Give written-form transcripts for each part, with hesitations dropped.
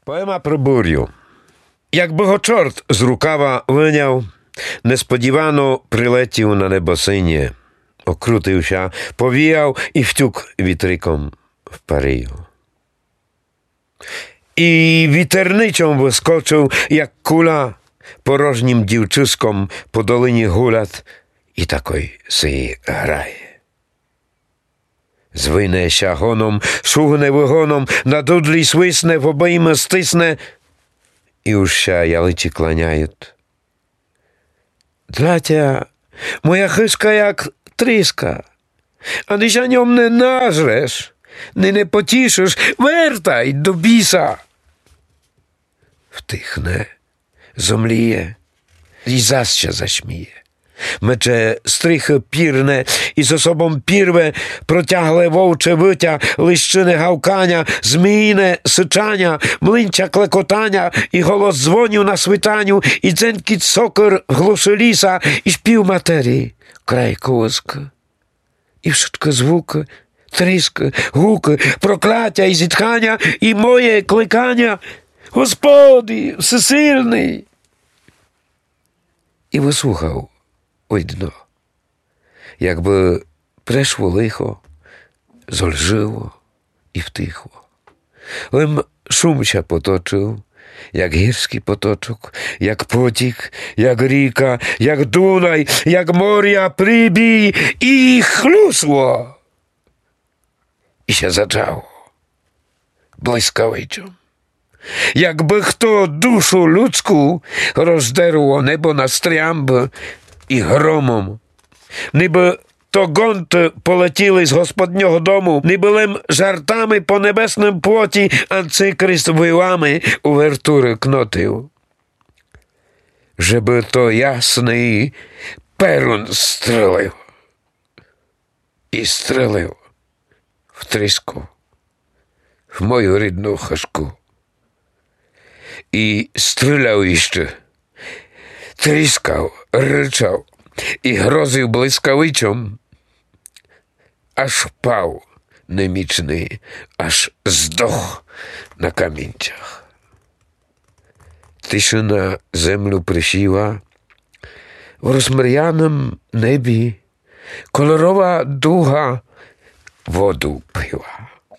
Poema про бурю. Якби го чорт з рукава виняв, несподівано прилетів на небо синє, окрутився, повіяв і втюк вітриком в Парію. І вітерничом вискочив, як куля, порожнім дівчиськом по долині гулять, і такой си грає. Звине гоном, шугне вигоном, на дудлі свисне, в обойми стисне, і уся яличі кланяють. Драття, моя хиска як тріска, а ти ж ньом не нажреш, не потішиш, вертай до біса. Втихне, зомліє і заще зашміє. Мече стрихи пірне і з собом пірве, протягле вовче виття, лищине гавкання, зміїне сичання, млинча клекотання, і голос дзвонів на свитанню, і дзенькіт сокир в глуші ліса, і шпів матерії, край колиска. І všetky звуки, тріски, гуки, прокляття і зітхання, і моє кликання: Господи, всесильний! І вислухав ой дно, якби прийшло лихо, зольжило і втихло. Лим шумча поточив, як гірський поточок, як потік, як ріка, як Дунай, як моря прибій, і хлюсло. І ще зачало блискавичом. Якби хто душу людську роздерло небо на стрямби і громом, ніби то гонти полетіли з господнього дому, ніби лим жартами по небесним плоті Антикрист вилами увертури кнотив. Жеби то ясний перун стрелив. І стрелив в тріску, в мою рідну хашку. І стріляв іще, тріскав, ричав і грозив блискавичом, аж впав немічний, аж здох на камінцях. Тишина землю присіла, в розмріяному небі кольорова дуга воду пила.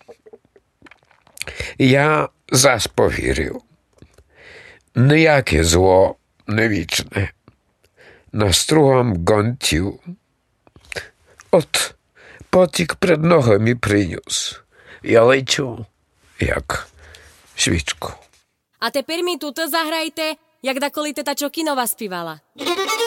Я зас повірив, ніяке зло не вічне, настругам гонтів. От потік пред ногами приніс, я лечу, як свічку. A tepер mi tuto zahrajte, jak da koли teta Čokinova spívala.